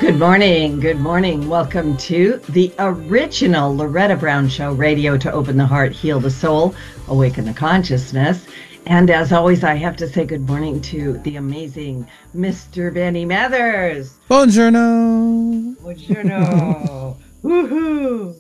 Good morning. Good morning. Welcome to the original Loretta Brown Show, radio to open the heart, heal the soul, awaken the consciousness. And as always, I have to say good morning to the amazing Mr. Benny Mathers. Buongiorno. Buongiorno. Woohoo.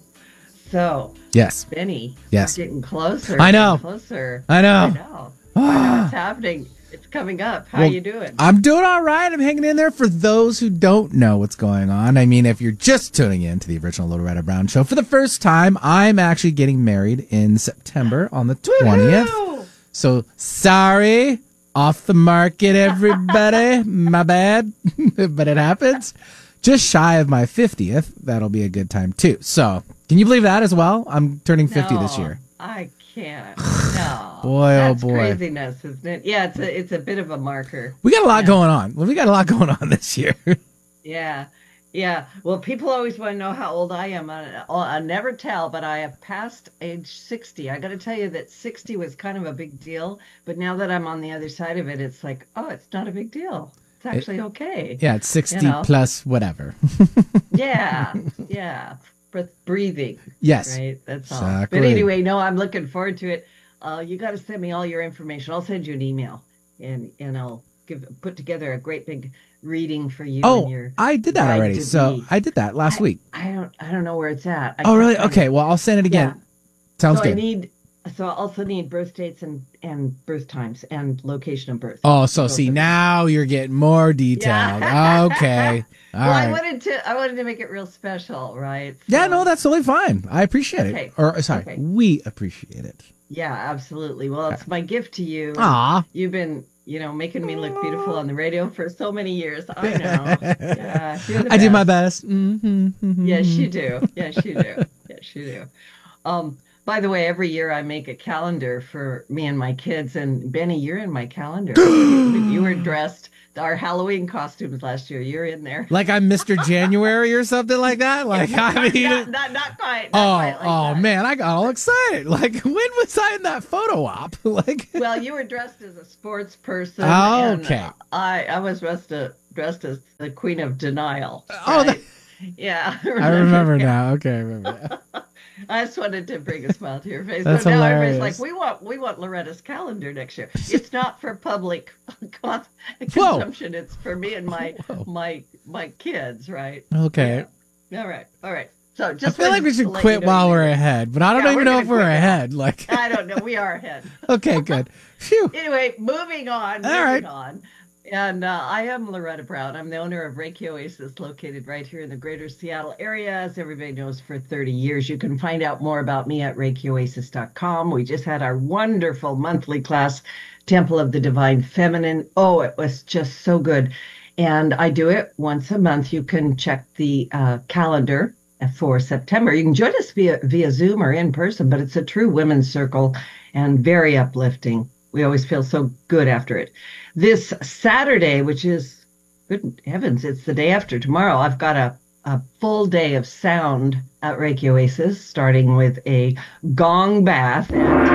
So, yes, Benny, yes, we're getting closer. I know. Closer. I know. I know. I know it's happening. It's coming up. How you doing? I'm doing all right. I'm hanging in there. For those who don't know what's going on, I mean, if you're just tuning in to the original Loretta Brown Show for the first time, I'm actually getting married in September on the 20th. Woo-hoo! So, sorry, off the market, everybody. My bad, but it happens. Just shy of my 50th. That'll be a good time, too. So, can you believe that as well? I'm turning 50 this year. I can't. No. Boy, That's oh boy. Craziness, isn't it? Yeah, it's a bit of a marker. We got a lot going on. Well, we got a lot going on this year. Yeah. Yeah. Well, people always want to know how old I am. I never tell, but I have passed age 60. I got to tell you that 60 was kind of a big deal. But now that I'm on the other side of it, it's like, oh, it's not a big deal. It's actually okay. Yeah, it's 60 plus whatever. Yeah. Yeah. Breathing. Yes. Right. That's all. Exactly. But anyway, no, I'm looking forward to it. You got to send me all your information. I'll send you an email and I'll put together a great big reading for you. Oh, and your I did that already. So I did that last week. I don't know where it's at. Oh, really? Okay. Well, I'll send it again. Yeah. Sounds good. So I also need birth dates and birth times and location of birth. Oh, so see, now you're getting more detailed. Yeah. Okay. All right. I wanted to make it real special, right? So, yeah, no, that's totally fine. I appreciate it. Or sorry, we appreciate it. Yeah, absolutely. Well, it's my gift to you. Aw. You've been, making me look beautiful on the radio for so many years. I know. Yeah, I do my best. Mm-hmm, mm-hmm. Yes, you do. Yes, you do. Yes, you do. By the way, every year I make a calendar for me and my kids. And Benny, you're in my calendar. You were dressed. Our Halloween costumes last year. You're in there. Like I'm Mr. January or something like that. Like I mean, not quite. Oh man, I got all excited. Like when was I in that photo op? Like, well, you were dressed as a sports person. Okay. And I was dressed as the Queen of Denial. Right? Oh, yeah. I remember now. Okay, I remember. I just wanted to bring a smile to your face. That's so now hilarious. everybody's like, we want Loretta's calendar next year. It's not for public consumption. It's for me and my kids, right? Okay. Yeah. All right. So just I feel like we should quit while we're ahead, but I don't even know if we're ahead. Like I don't know. We are ahead. Okay, good. Phew. Anyway, moving on. All right. And I am Loretta Brown. I'm the owner of Reiki Oasis, located right here in the greater Seattle area, as everybody knows, for 30 years. You can find out more about me at ReikiOasis.com. We just had our wonderful monthly class, Temple of the Divine Feminine. Oh, it was just so good. And I do it once a month. You can check the calendar for September. You can join us via Zoom or in person, but it's a true women's circle and very uplifting. We always feel so good after it. This Saturday, which is, good heavens, it's the day after tomorrow, I've got a full day of sound at Reiki Oasis, starting with a gong bath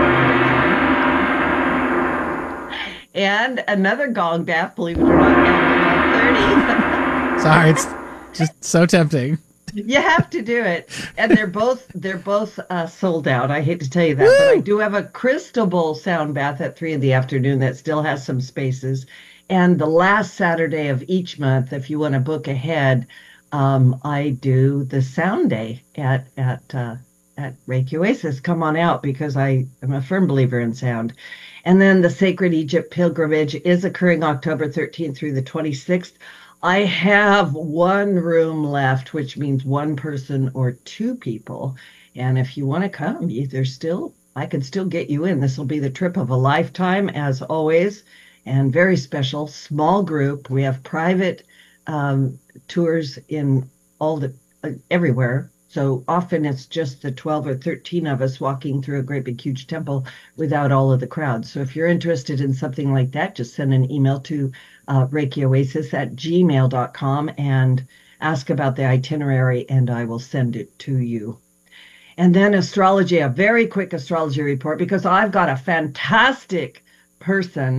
and another gong bath, believe it or not, at 12:30. Sorry, it's just so tempting. You have to do it, and they're both sold out. I hate to tell you that, but I do have a crystal bowl sound bath at 3 p.m. that still has some spaces. And the last Saturday of each month, if you want to book ahead, I do the sound day at Reiki Oasis. Come on out, because I am a firm believer in sound. And then the Sacred Egypt Pilgrimage is occurring October 13th through the 26th. I have one room left, which means one person or two people. And if you want to come, I can still get you in. This will be the trip of a lifetime, as always, and very special, small group. We have private tours in everywhere. So often it's just the 12 or 13 of us walking through a great big huge temple without all of the crowd. So if you're interested in something like that, just send an email to ReikiOasis@gmail.com and ask about the itinerary, and I will send it to you. And then astrology, a very quick astrology report, because I've got a fantastic person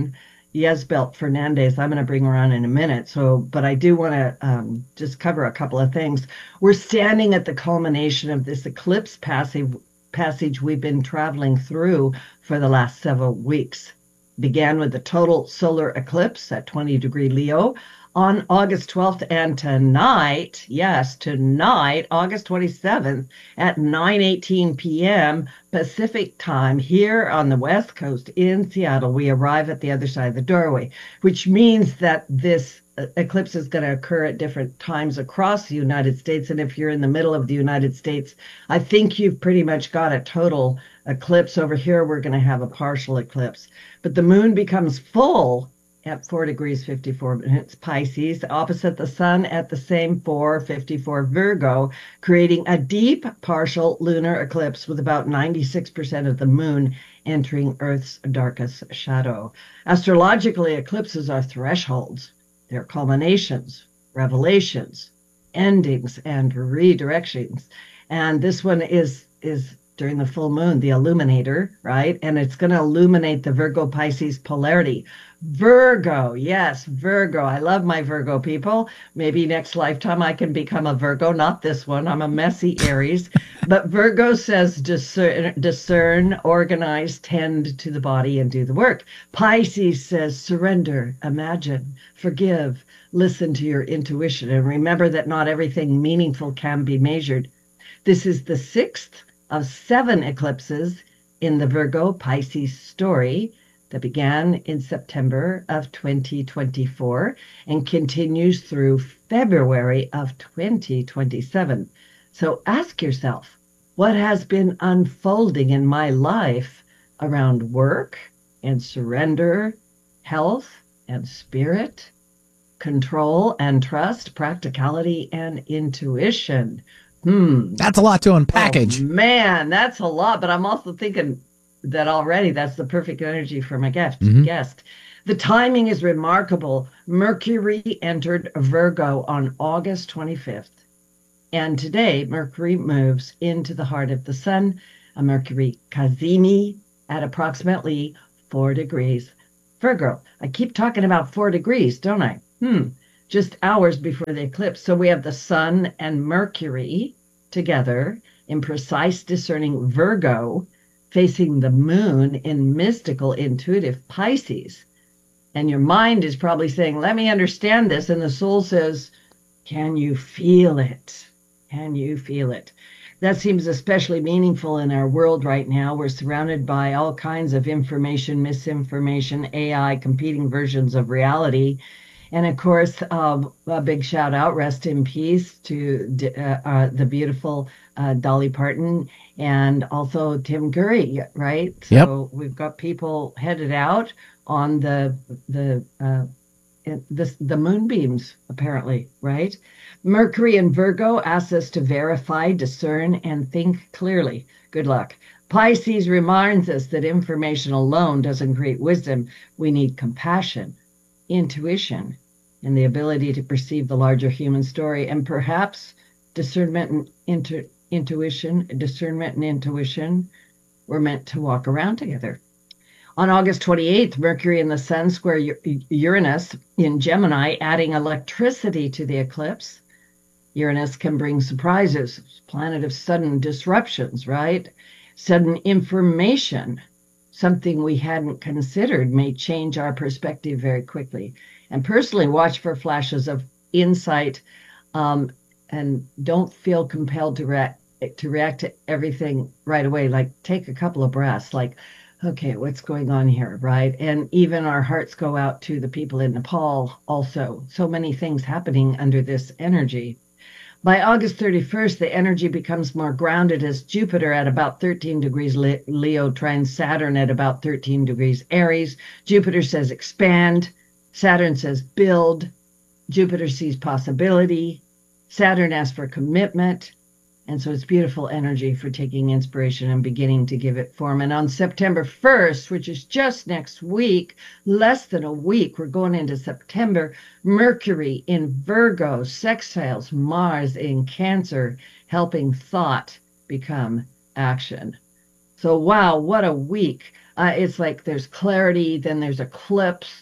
Yesbelt Fernandez. I'm going to bring her on in a minute. So, but I do want to just cover a couple of things. We're standing at the culmination of this eclipse passage we've been traveling through for the last several weeks. Began with the total solar eclipse at 20-degree Leo on August 12th, and tonight, yes, tonight, August 27th at 9:18 p.m. Pacific time here on the West Coast in Seattle, we arrive at the other side of the doorway, which means that this eclipse is going to occur at different times across the United States. And if you're in the middle of the United States, I think you've pretty much got a total eclipse. Over here, we're going to have a partial eclipse. But the moon becomes full at 4 degrees 54 minutes Pisces, opposite the sun at the same 4:54 Virgo, creating a deep partial lunar eclipse with about 96% of the moon entering Earth's darkest shadow. Astrologically, eclipses are thresholds. They're culminations, revelations, endings, and redirections. And this one is during the full moon, the illuminator, right? And it's going to illuminate the Virgo Pisces polarity. Virgo, yes, Virgo. I love my Virgo people. Maybe next lifetime I can become a Virgo, not this one. I'm a messy Aries. But Virgo says discern, organize, tend to the body, and do the work. Pisces says surrender, imagine, forgive, listen to your intuition, and remember that not everything meaningful can be measured. This is the sixth of 7 eclipses in the Virgo Pisces story that began in September of 2024 and continues through February of 2027. So ask yourself, what has been unfolding in my life around work and surrender, health and spirit, control and trust, practicality and intuition? That's a lot to unpackage. Oh, man, that's a lot. But I'm also thinking that already that's the perfect energy for my guest. The timing is remarkable. Mercury entered Virgo on August 25th. And today, Mercury moves into the heart of the sun, a Mercury Cazimi at approximately 4 degrees Virgo. I keep talking about 4 degrees, don't I? Just hours before the eclipse. So we have the sun and Mercury together in precise discerning Virgo, facing the moon in mystical intuitive Pisces. And your mind is probably saying, let me understand this. And the soul says, can you feel it? Can you feel it? That seems especially meaningful in our world right now. We're surrounded by all kinds of information, misinformation, AI, competing versions of reality. And of course, a big shout out, rest in peace to the beautiful Dolly Parton and also Tim Curry, right? So we've got people headed out on the moonbeams, apparently, right? Mercury in Virgo asks us to verify, discern, and think clearly. Good luck. Pisces reminds us that information alone doesn't create wisdom. We need compassion, intuition, and the ability to perceive the larger human story, and perhaps discernment and intuition were meant to walk around together. On August 28th, Mercury and the Sun square Uranus in Gemini, adding electricity to the eclipse. Uranus can bring surprises, planet of sudden disruptions, right? Sudden information. Something we hadn't considered may change our perspective very quickly. And personally, watch for flashes of insight, and don't feel compelled to react to everything right away. Like, take a couple of breaths, like, okay, what's going on here, right? And even our hearts go out to the people in Nepal also. So many things happening under this energy. By August 31st, the energy becomes more grounded as Jupiter at about 13 degrees Leo trines Saturn at about 13 degrees Aries. Jupiter says expand. Saturn says build. Jupiter sees possibility. Saturn asks for commitment. And so it's beautiful energy for taking inspiration and beginning to give it form. And on September 1st, which is just next week, less than a week, we're going into September, Mercury in Virgo sextiles Mars in Cancer, helping thought become action. So, wow, what a week. It's like there's clarity, then there's eclipse,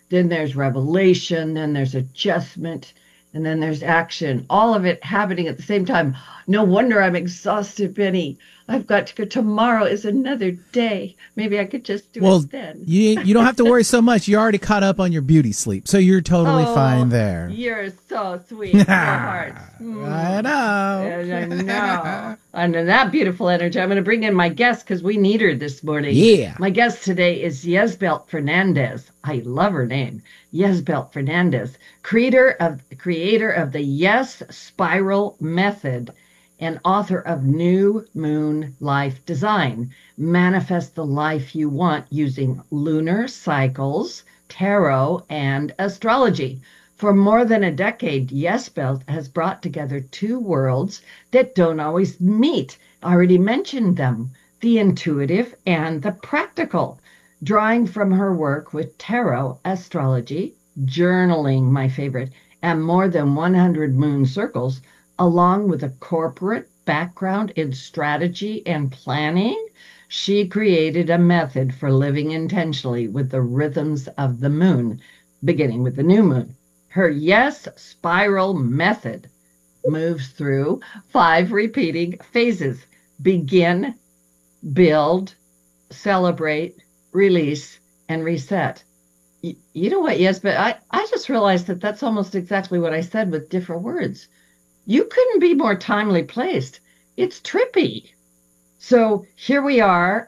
then there's revelation, then there's adjustment, and then there's action. All of it happening at the same time. No wonder I'm exhausted, Benny. I've got to go. Tomorrow is another day. Maybe I could just do Well, it then. you don't have to worry so much. You already caught up on your beauty sleep, so you're totally fine Oh, there. you're so sweet. Your hearts. I know. And I know. And in that beautiful energy, I'm going to bring in my guest because we need her this morning. Yeah. My guest today is Yesbelt Fernandez. I love her name. Yesbelt Fernandez, creator of the Yes Spiral Method and author of New Moon Life Design. Manifest the life you want using lunar cycles, tarot, and astrology. For more than a decade, Yesbelt has brought together two worlds that don't always meet. I already mentioned them, the intuitive and the practical. Drawing from her work with tarot, astrology, journaling, my favorite, and more than 100 moon circles, along with a corporate background in strategy and planning, she created a method for living intentionally with the rhythms of the moon, beginning with the new moon. Her Yes Spiral Method moves through 5 repeating phases: begin, build, celebrate, release, and reset. You know what? Yes, but I just realized that that's almost exactly what I said with different words. You couldn't be more timely placed. It's trippy. So here we are.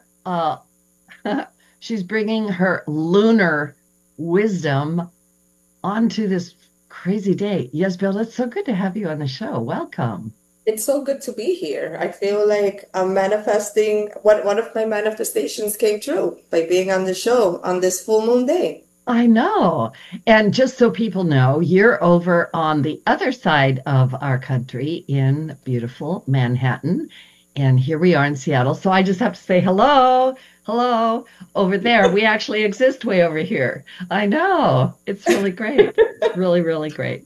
She's bringing her lunar wisdom onto this crazy day. Yes, Bill, it's so good to have you on the show. Welcome. It's so good to be here. I feel like I'm manifesting one of my manifestations came true by being on the show on this full moon day. I know. And just so people know, you're over on the other side of our country in beautiful Manhattan. And here we are in Seattle. So I just have to say hello, hello over there. We actually exist way over here. I know. It's really great. Really, really great.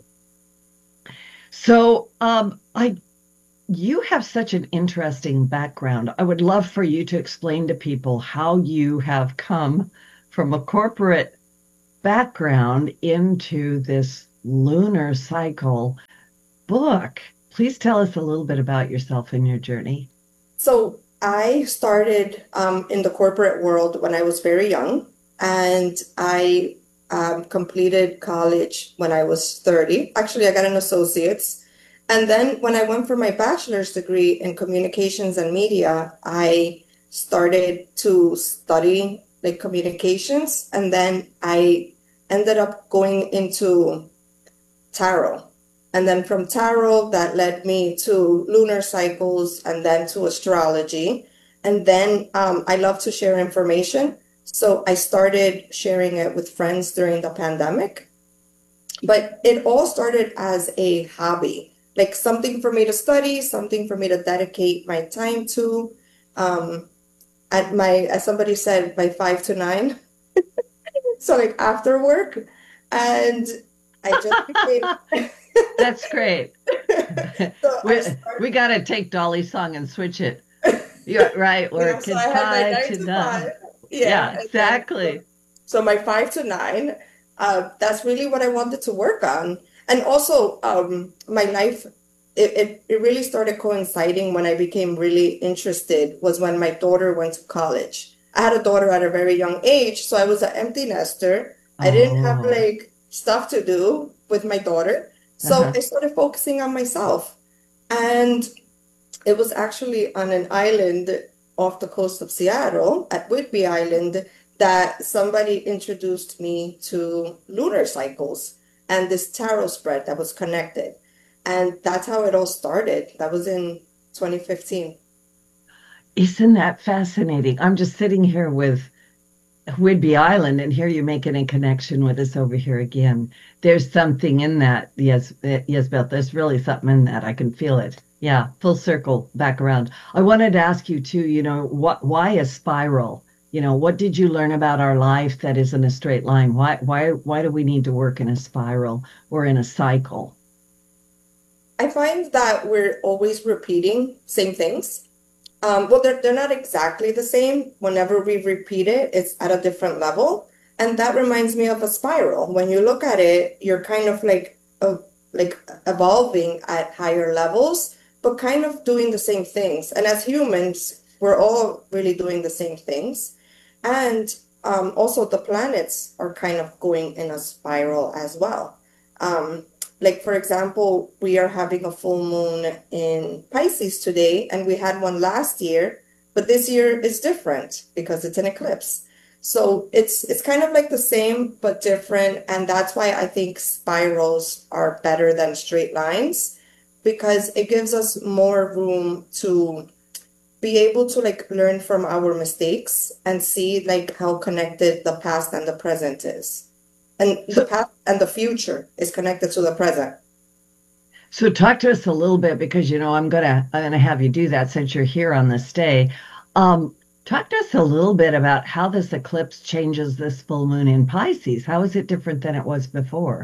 So you have such an interesting background. I would love for you to explain to people how you have come from a corporate background into this lunar cycle book. Please tell us a little bit about yourself and your journey. So I started in the corporate world when I was very young, and I completed college when I was 30. Actually, I got an associate's. And then when I went for my bachelor's degree in communications and media, I started to study like communications, and then I ended up going into tarot. And then from tarot, that led me to lunar cycles and then to astrology. And then I love to share information. So I started sharing it with friends during the pandemic. But it all started as a hobby, like something for me to study, something for me to dedicate my time to. As somebody said, by 5 to 9. So like after work. And I just became That's great. so we got to take Dolly's song and switch it. You're right. Work so is I had my 9 5 to to 9. 5. Yeah, And then, exactly. so my 5 to 9, that's really what I wanted to work on. And also my life, it really started coinciding when I became really interested was when my daughter went to college. I had a daughter at a very young age, so I was an empty nester. I didn't have Oh, like stuff to do with my daughter. So I started focusing on myself. And it was actually on an island off the coast of Seattle at Whidbey Island that somebody introduced me to lunar cycles and this tarot spread that was connected. And that's how it all started. That was in 2015. Isn't that fascinating? I'm just sitting here with Whidbey Island, and here you're making a connection with us over here again. There's something in that. Yes, yes, Beth, there's really something in that. I can feel it. Yeah, full circle back around. I wanted to ask you too, why a spiral? What did you learn about our life that isn't a straight line? Why do we need to work in a spiral or in a cycle? I find that we're always repeating same things. Well, they're not exactly the same. Whenever we repeat it, it's at a different level. And that reminds me of a spiral. When you look at it, you're kind of like evolving at higher levels, but kind of doing the same things. And as humans, we're all really doing the same things. And also the planets are kind of going in a spiral as well. Like for example, we are having a full moon in Pisces today, and we had one last year, but this year is different because it's an eclipse. So it's kind of like the same but different, and that's why I think spirals are better than straight lines, because it gives us more room to be able to like learn from our mistakes and see like how connected the past and the present is. And the past and the future is connected to the present. So talk to us a little bit because I'm gonna have you do that since you're here on this day. Talk to us a little bit about how this eclipse changes this full moon in Pisces. How is it different than it was before?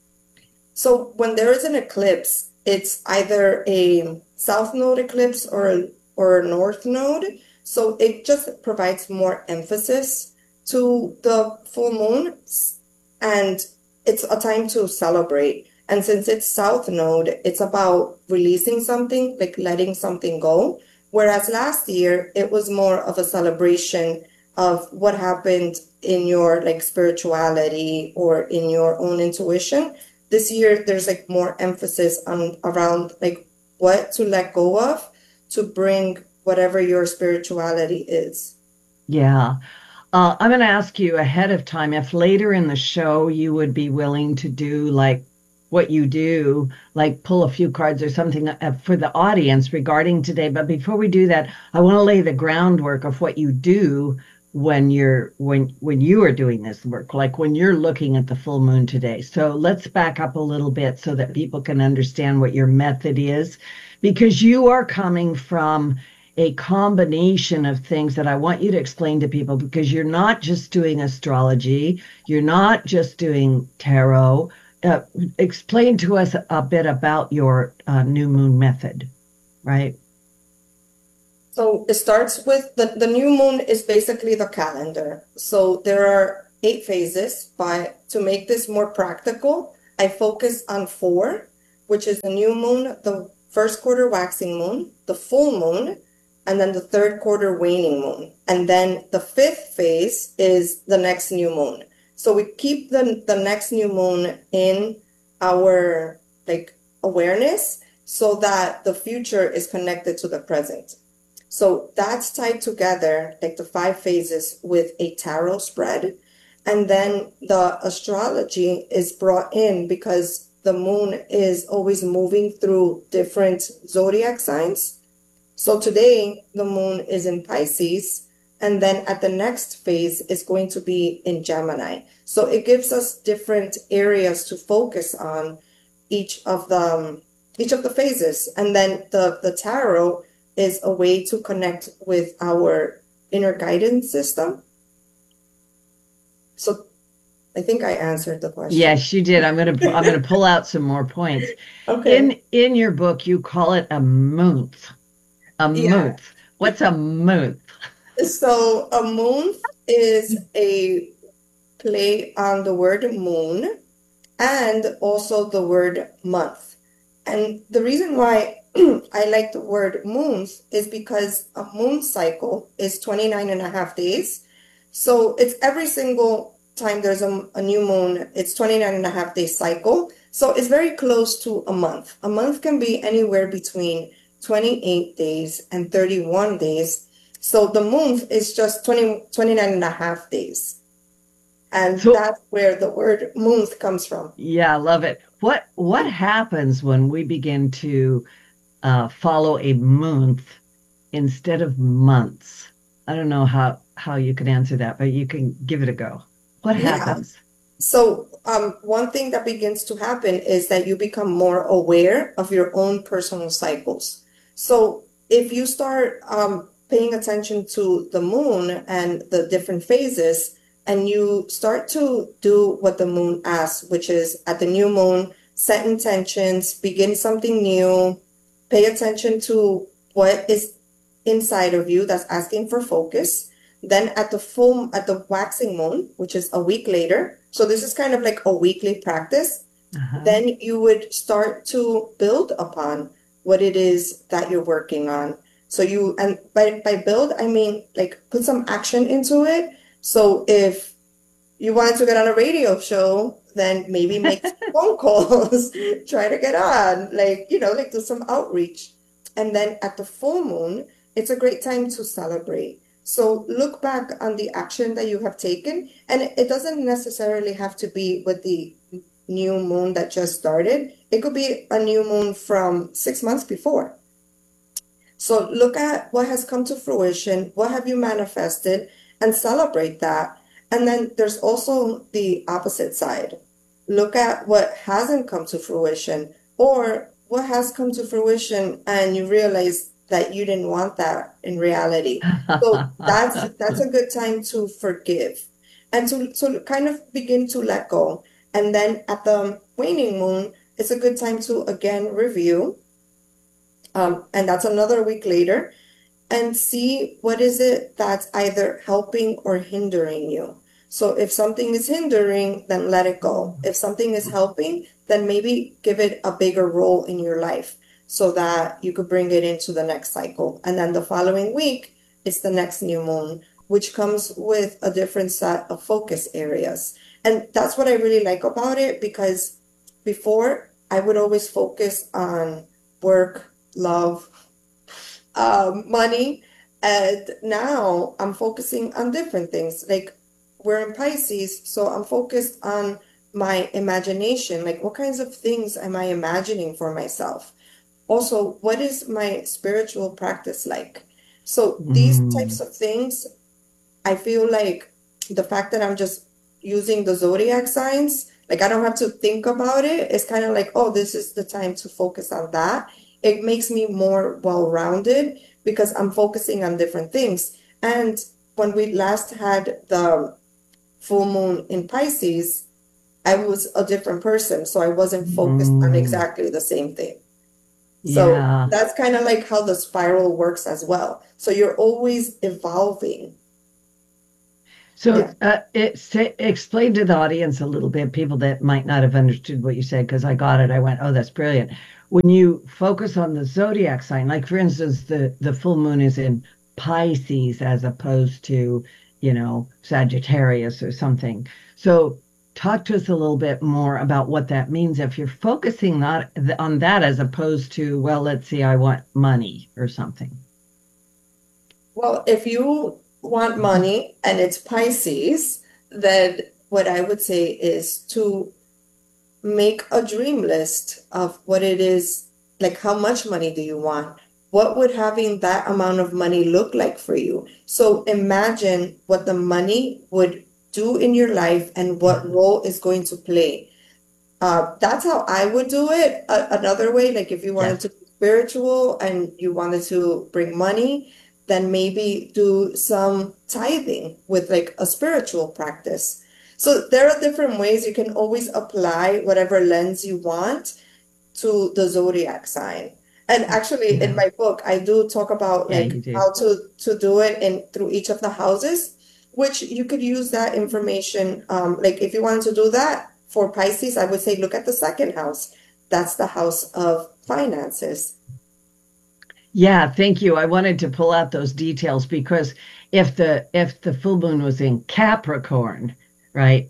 So when there is an eclipse, it's either a south node eclipse or a north node. So it just provides more emphasis to the full moon, and it's a time to celebrate. And since it's south node, it's about releasing something, like letting something go. Whereas last year, it was more of a celebration of what happened in your like spirituality or in your own intuition. This year, there's like more emphasis on around like what to let go of to bring whatever your spirituality is. Yeah. I'm going to ask you ahead of time if later in the show you would be willing to do like what you do, like pull a few cards or something for the audience regarding today. But before we do that, I want to lay the groundwork of what you do when you are doing this work, like when you're looking at the full moon today. So let's back up a little bit so that people can understand what your method is, because you are coming from a combination of things that I want you to explain to people, because you're not just doing astrology, you're not just doing tarot. Explain to us a bit about your new moon method, right? So it starts with the new moon is basically the calendar. So there are 8 phases, but to make this more practical, I focus on 4, which is the new moon, the first quarter waxing moon, the full moon, and then the third quarter waning moon. And then the 5th phase is the next new moon. So we keep the next new moon in our like awareness so that the future is connected to the present. So that's tied together, like the 5 phases with a tarot spread. And then the astrology is brought in because the moon is always moving through different zodiac signs. So today the moon is in Pisces, and then at the next phase is going to be in Gemini. So it gives us different areas to focus on each of the phases. And then the tarot is a way to connect with our inner guidance system. So I think I answered the question. Yes, you did. I'm gonna pull out some more points. Okay. In your book, you call it a month. A Yeah. month. What's a month? So a month is a play on the word moon and also the word month. And the reason why I like the word month is because a moon cycle is 29 and a half days. So it's every single time there's a new moon, it's 29 and a half day cycle. So it's very close to a month. A month can be anywhere between 28 days and 31 days. So the month is just 29 and a half days. And So that's where the word month comes from. yeah, I love it. What happens when we begin to follow a month instead of months? I don't know how you can answer that, but you can give it a go. What Yeah. happens? So one thing that begins to happen is that you become more aware of your own personal cycles. So if you start paying attention to the moon and the different phases, and you start to do what the moon asks, which is at the new moon, set intentions, begin something new, pay attention to what is inside of you that's asking for focus. Then at the waxing moon, which is a week later, so this is kind of like a weekly practice, then you would start to build upon what it is that you're working on. So and by build, I mean like put some action into it. So if you wanted to get on a radio show, then maybe make some phone calls, try to get on, like, like do some outreach. And then at the full moon, it's a great time to celebrate. So look back on the action that you have taken, and it doesn't necessarily have to be with the new moon that just started. It could be a new moon from 6 months before. So look at what has come to fruition, what have you manifested, and celebrate that. And then there's also the opposite side. Look at what hasn't come to fruition, or what has come to fruition and you realize that you didn't want that in reality. So that's a good time to forgive and to kind of begin to let go. And then at the waning moon, it's a good time to again review. And that's another week later, and see what is it that's either helping or hindering you. So if something is hindering, then let it go. If something is helping, then maybe give it a bigger role in your life so that you could bring it into the next cycle. And then the following week is the next new moon, which comes with a different set of focus areas. And that's what I really like about it, because before I would always focus on work, love, money. And now I'm focusing on different things. Like we're in Pisces, so I'm focused on my imagination. Like what kinds of things am I imagining for myself? Also, what is my spiritual practice like? So these types of things, I feel like the fact that I'm just using the zodiac signs, like I don't have to think about it. It's kind of like, oh, this is the time to focus on that. It makes me more well-rounded because I'm focusing on different things. And when we last had the full moon in Pisces, I was a different person. So I wasn't focused on exactly the same thing. So that's kind of like how the spiral works as well. So you're always evolving. So explain to the audience a little bit, people that might not have understood what you said, because I got it. I went, oh, that's brilliant. When you focus on the zodiac sign, like for instance, the full moon is in Pisces as opposed to, Sagittarius or something. So talk to us a little bit more about what that means if you're focusing not on that as opposed to, well, let's see, I want money or something. Well, if you want money and it's Pisces, then what I would say is to make a dream list of what it is, like how much money do you want? What would having that amount of money look like for you? So imagine what the money would do in your life and what role is going to play. That's how I would do it. Another way, like if you wanted to be spiritual and you wanted to bring money, then maybe do some tithing with like a spiritual practice. So there are different ways you can always apply whatever lens you want to the zodiac sign. And actually in my book, I do talk about like how to do it through each of the houses, which you could use that information. Like if you wanted to do that for Pisces, I would say look at the second house. That's the house of finances. Yeah, thank you. I wanted to pull out those details because if the full moon was in Capricorn, right,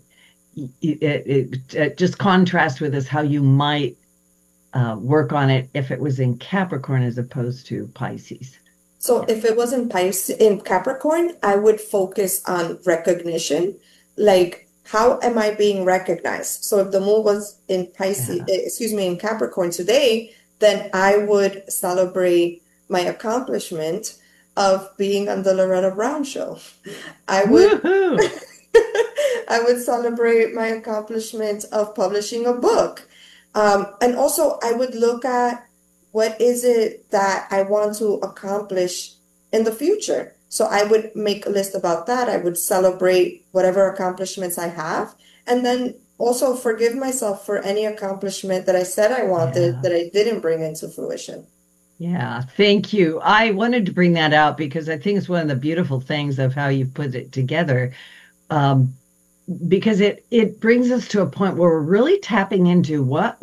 it just contrasts with us how you might work on it if it was in Capricorn as opposed to Pisces. So if it was in Capricorn, I would focus on recognition, like how am I being recognized? So if the moon was in in Capricorn today, then I would celebrate my accomplishment of being on the Loretta Brown show. I would I would celebrate my accomplishment of publishing a book. And also I would look at what is it that I want to accomplish in the future. So I would make a list about that. I would celebrate whatever accomplishments I have, and then also forgive myself for any accomplishment that I said I wanted that I didn't bring into fruition. Yeah, thank you. I wanted to bring that out because I think it's one of the beautiful things of how you put it together. Um, because it brings us to a point where we're really tapping into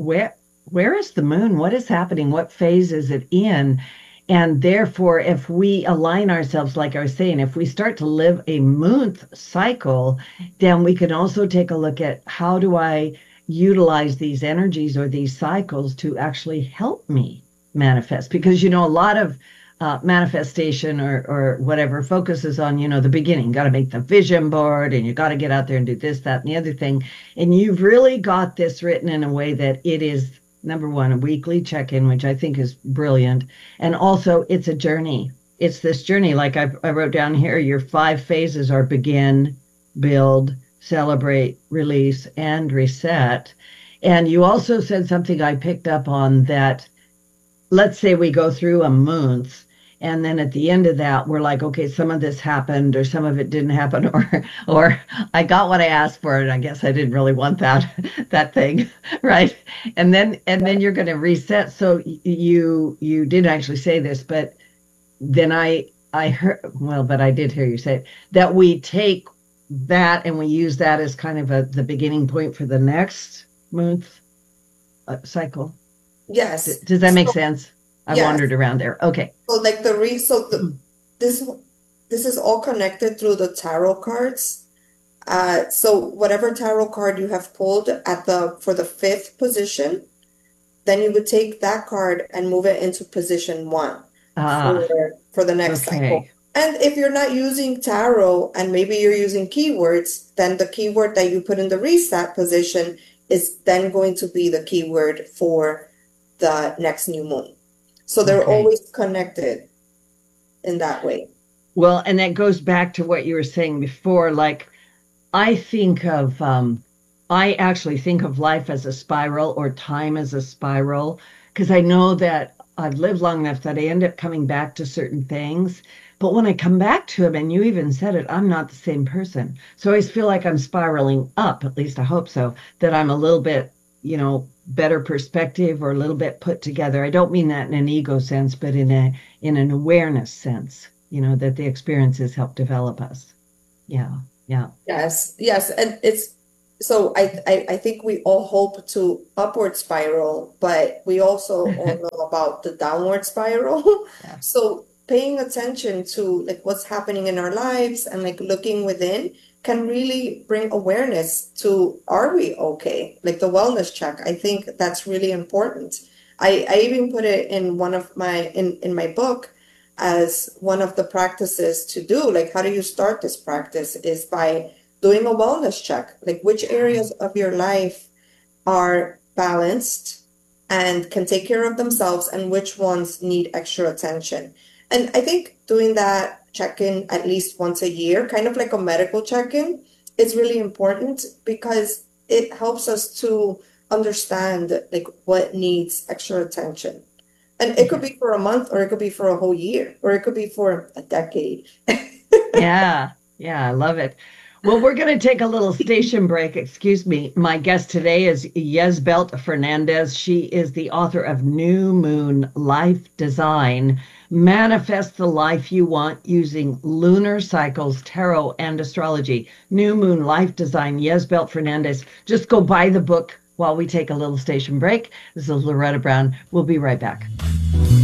where is the moon? What is happening? What phase is it in? And therefore, if we align ourselves, like I was saying, if we start to live a moon cycle, then we can also take a look at how do I utilize these energies or these cycles to actually help me manifest? Because, a lot of manifestation or whatever focuses on, the beginning, got to make the vision board and you got to get out there and do this, that, and the other thing. And you've really got this written in a way that it is, number one, a weekly check-in, which I think is brilliant. And also it's a journey. It's this journey. Like I wrote down here, your 5 phases are begin, build, celebrate, release, and reset. And you also said something I picked up on, that let's say we go through a month, and then at the end of that we're like, okay, some of this happened or some of it didn't happen, or I got what I asked for and I guess I didn't really want that thing, right? And then you're going to reset. So you didn't actually say this, but then I heard, well, but I did hear you say it, that we take that and we use that as kind of the beginning point for the next month cycle. Yes. Does that make sense? I Yes. wandered around there. Okay. So like this this is all connected through the tarot cards. So whatever tarot card you have pulled at the for the 5th position, then you would take that card and move it into position 1 Ah, for the next cycle. okay. And if you're not using tarot and maybe you're using keywords, then the keyword that you put in the reset position is then going to be the keyword for the next new moon. So they're Okay. always connected in that way. Well, and that goes back to what you were saying before. Like, I think of, I actually think of life as a spiral or time as a spiral, because I know that I've lived long enough that I end up coming back to certain things. But when I come back to them, and you even said it, I'm not the same person. So I always feel like I'm spiraling up, at least I hope so, that I'm a little bit, better perspective or a little bit put together. I don't mean that in an ego sense, but in an awareness sense, that the experiences help develop us. Yeah, yeah. Yes, yes, and it's so I think we all hope to upward spiral, but we also all know about the downward spiral. Yeah. So paying attention to like what's happening in our lives and like looking within can really bring awareness to, are we okay? Like the wellness check. I think that's really important. I even put it in one of my in my book as one of the practices to do. Like, how do you start this practice? Is by doing a wellness check. Like, which areas of your life are balanced and can take care of themselves, and which ones need extra attention. And I think doing that check-in at least once a year, kind of like a medical check-in, is really important because it helps us to understand like what needs extra attention. And it could be for a month, or it could be for a whole year, or it could be for a decade. Yeah, yeah, I love it. Well, we're going to take a little station break. Excuse me. My guest today is Yesbelt Fernandez. She is the author of New Moon Life Design. Manifest the life you want using lunar cycles, tarot, and astrology. New Moon Life Design, Yesbelt Fernandez. Just go buy the book while we take a little station break. This is Loretta Brown. We'll be right back.